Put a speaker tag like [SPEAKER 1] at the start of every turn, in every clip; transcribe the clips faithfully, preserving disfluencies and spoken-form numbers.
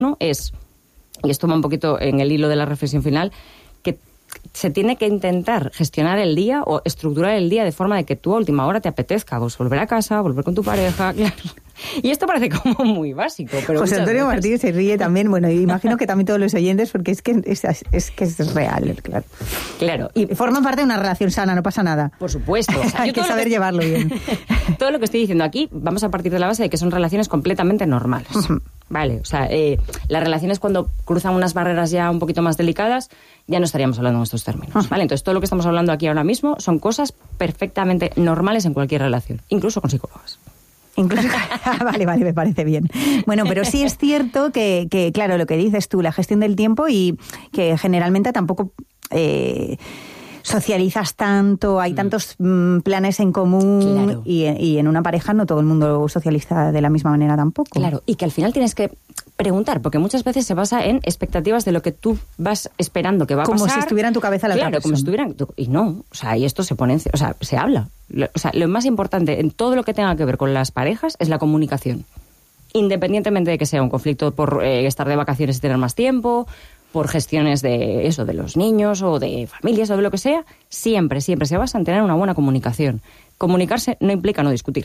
[SPEAKER 1] ¿no? Es, y esto va un poquito en el hilo de la reflexión final, que se tiene que intentar gestionar el día o estructurar el día de forma de que tú a última hora te apetezca pues, volver a casa, volver con tu pareja, claro. Y esto parece como muy básico, pero
[SPEAKER 2] José Antonio
[SPEAKER 1] veces...
[SPEAKER 2] Martínez se ríe también, bueno, imagino que también todos los oyentes, porque es que es, es, que es real, claro.
[SPEAKER 1] Claro.
[SPEAKER 2] Y forman parte de una relación sana, no pasa nada.
[SPEAKER 1] Por supuesto. O sea,
[SPEAKER 2] hay que saber que... llevarlo bien.
[SPEAKER 1] Todo lo que estoy diciendo aquí, vamos a partir de la base de que son relaciones completamente normales. Uh-huh. Vale, o sea, eh, las relaciones cuando cruzan unas barreras ya un poquito más delicadas, ya no estaríamos hablando en estos términos, uh-huh. ¿vale? Entonces, todo lo que estamos hablando aquí ahora mismo son cosas perfectamente normales en cualquier relación, incluso con psicólogas.
[SPEAKER 2] Incluso, vale, vale, me parece bien. Bueno, pero sí es cierto que, que, claro, lo que dices tú, la gestión del tiempo y que generalmente tampoco... Eh, socializas tanto, hay tantos mm, planes en común
[SPEAKER 1] claro.
[SPEAKER 2] y, y en una pareja no todo el mundo socializa de la misma manera tampoco.
[SPEAKER 1] Claro, y que al final tienes que preguntar, porque muchas veces se basa en expectativas de lo que tú vas esperando que va a
[SPEAKER 2] como
[SPEAKER 1] pasar.
[SPEAKER 2] Como si estuviera en tu cabeza la
[SPEAKER 1] claro,
[SPEAKER 2] otra persona.
[SPEAKER 1] Como si estuviera... Y no, o sea, y esto se pone... O sea, se habla. O sea, lo más importante en todo lo que tenga que ver con las parejas es la comunicación. Independientemente de que sea un conflicto por eh, estar de vacaciones y tener más tiempo... por gestiones de eso, de los niños o de familias o de lo que sea, siempre, siempre se basa en tener una buena comunicación. Comunicarse no implica no discutir.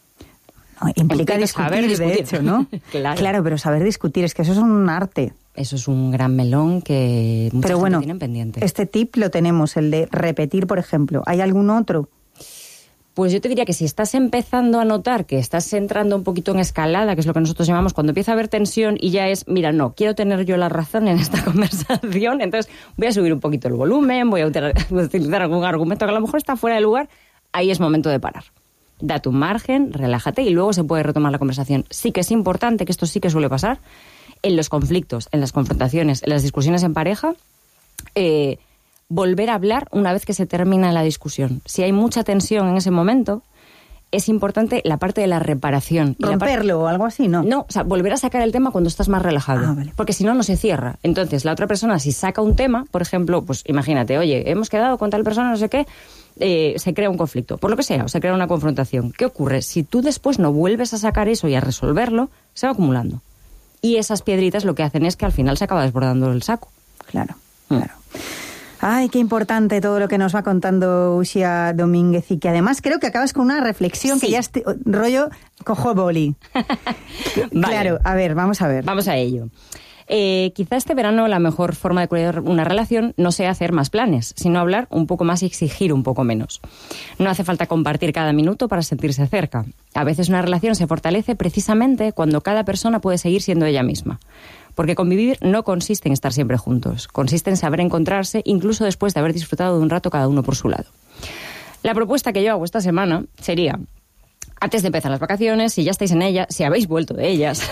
[SPEAKER 2] No, implica, implica discutir, saber discutir, de hecho, ¿no?
[SPEAKER 1] claro.
[SPEAKER 2] Claro, pero saber discutir, es que eso es un arte.
[SPEAKER 1] Eso es un gran melón que mucha
[SPEAKER 2] pero
[SPEAKER 1] gente
[SPEAKER 2] bueno,
[SPEAKER 1] tienen pendiente.
[SPEAKER 2] Este tip lo tenemos, el de repetir, por ejemplo. ¿Hay algún otro?
[SPEAKER 1] Pues yo te diría que si estás empezando a notar que estás entrando un poquito en escalada, que es lo que nosotros llamamos cuando empieza a haber tensión y ya es, mira, no, quiero tener yo la razón en esta conversación, entonces voy a subir un poquito el volumen, voy a utilizar algún argumento que a lo mejor está fuera de lugar, ahí es momento de parar. Date un margen, relájate y luego se puede retomar la conversación. Sí que es importante, que esto sí que suele pasar, en los conflictos, en las confrontaciones, en las discusiones en pareja, eh... volver a hablar una vez que se termina la discusión. Si hay mucha tensión en ese momento, es importante la parte de la reparación.
[SPEAKER 2] ¿Romperlo
[SPEAKER 1] o
[SPEAKER 2] parte... algo así, no?
[SPEAKER 1] No, o sea, volver a sacar el tema cuando estás más relajado.
[SPEAKER 2] Ah, vale.
[SPEAKER 1] Porque si no, no se cierra. Entonces, la otra persona, si saca un tema, por ejemplo, pues imagínate, oye, hemos quedado con tal persona, no sé qué, eh, se crea un conflicto, por lo que sea, o se crea una confrontación. ¿Qué ocurre? Si tú después no vuelves a sacar eso y a resolverlo, se va acumulando. Y esas piedritas lo que hacen es que al final se acaba desbordando el saco.
[SPEAKER 2] Claro, claro. Ay, qué importante todo lo que nos va contando Uxía Domínguez y que además creo que acabas con una reflexión
[SPEAKER 1] sí.
[SPEAKER 2] que ya es rollo cojo boli.
[SPEAKER 1] Vale.
[SPEAKER 2] Claro, a ver, vamos a ver.
[SPEAKER 1] Vamos a ello. Eh, quizá este verano la mejor forma de cuidar una relación no sea hacer más planes, sino hablar un poco más y exigir un poco menos. No hace falta compartir cada minuto para sentirse cerca. A veces una relación se fortalece precisamente cuando cada persona puede seguir siendo ella misma. Porque convivir no consiste en estar siempre juntos, consiste en saber encontrarse incluso después de haber disfrutado de un rato cada uno por su lado. La propuesta que yo hago esta semana sería, antes de empezar las vacaciones, si ya estáis en ellas, si habéis vuelto de ellas,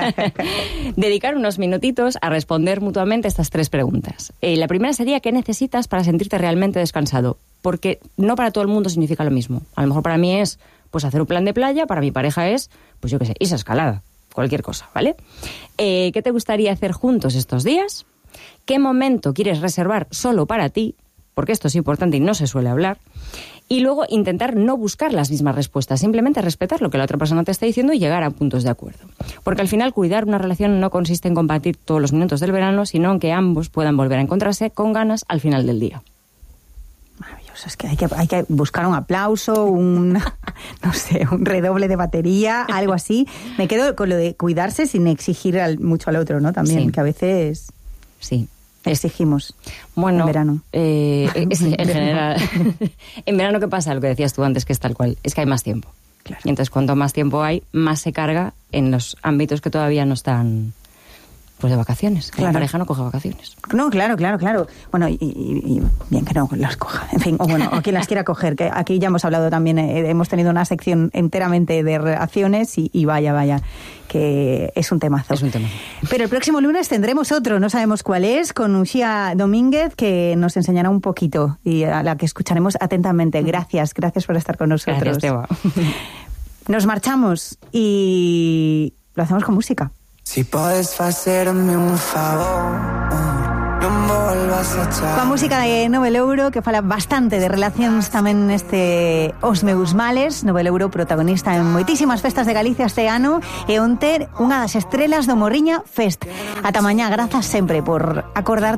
[SPEAKER 1] dedicar unos minutitos a responder mutuamente estas tres preguntas. Eh, la primera sería, ¿qué necesitas para sentirte realmente descansado? Porque no para todo el mundo significa lo mismo. A lo mejor para mí es pues hacer un plan de playa, para mi pareja es, pues yo qué sé, irse a escalada. Cualquier cosa, ¿vale? Eh, ¿Qué te gustaría hacer juntos estos días? ¿Qué momento quieres reservar solo para ti? Porque esto es importante y no se suele hablar. Y luego intentar no buscar las mismas respuestas, simplemente respetar lo que la otra persona te está diciendo y llegar a puntos de acuerdo. Porque al final cuidar una relación no consiste en compartir todos los minutos del verano, sino en que ambos puedan volver a encontrarse con ganas al final del día.
[SPEAKER 2] Maravilloso, es que hay que, hay que buscar un aplauso, un, no sé, un redoble de batería, algo así. Me quedo con lo de cuidarse sin exigir al, mucho al otro, ¿no? También, sí. Que a veces
[SPEAKER 1] sí.
[SPEAKER 2] exigimos
[SPEAKER 1] bueno,
[SPEAKER 2] en verano.
[SPEAKER 1] Eh, es, en general, en verano, ¿qué pasa? Lo que decías tú antes, que es tal cual, es que hay más tiempo.
[SPEAKER 2] Claro.
[SPEAKER 1] Y entonces, cuanto más tiempo hay, más se carga en los ámbitos que todavía no están... Pues de vacaciones, que claro. La pareja no coge vacaciones.
[SPEAKER 2] No, claro, claro, claro. Bueno, y, y, y bien que no las coja. En fin, o bueno, o quien las quiera coger, que aquí ya hemos hablado también, eh, hemos tenido una sección enteramente de relaciones y, y vaya, vaya, que es un temazo.
[SPEAKER 1] Es un temazo.
[SPEAKER 2] Pero el próximo lunes tendremos otro, no sabemos cuál es, con Uxía Domínguez, que nos enseñará un poquito y a la que escucharemos atentamente. Gracias, gracias por estar con nosotros.
[SPEAKER 1] Gracias, Teba.
[SPEAKER 2] Nos marchamos y lo hacemos con música.
[SPEAKER 3] Si podes facerme un favor,
[SPEAKER 2] Coa música de Nobel Euro, que fala bastante de relacións tamén neste Os meus males. Nobel Euro protagonista en moitísimas festas de Galicia este ano, e onte unha das estrelas do Morriña Fest. Ata mañá, grazas sempre por acordarte